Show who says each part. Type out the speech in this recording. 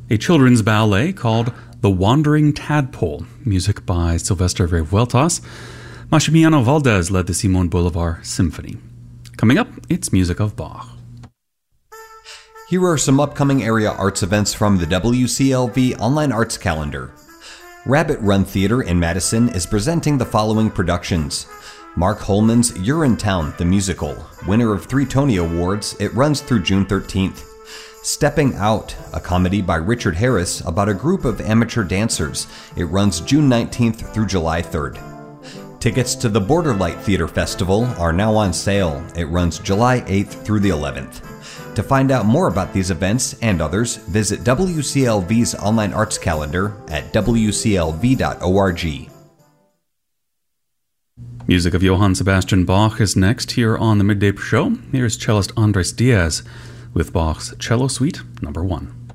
Speaker 1: a children's ballet called The Wandering Tadpole, music by Silvestre Revueltas. Maximiano Valdez led the Simon Bolivar Symphony. Coming up, it's music of Bach.
Speaker 2: Here are some upcoming area arts events from the WCLV Online Arts Calendar. Rabbit Run Theater in Madison is presenting the following productions. Mark Holman's Urinetown, the musical, winner of 3 Tony Awards. It runs through June 13th. Stepping Out, a comedy by Richard Harris about a group of amateur dancers. It runs June 19th through July 3rd. Tickets to the Borderlight Theater Festival are now on sale. It runs July 8th through the 11th. To find out more about these events and others, visit WCLV's online arts calendar at wclv.org.
Speaker 1: Music of Johann Sebastian Bach is next here on the Midday Show. Here's cellist Andres Diaz with Bach's Cello Suite No. 1.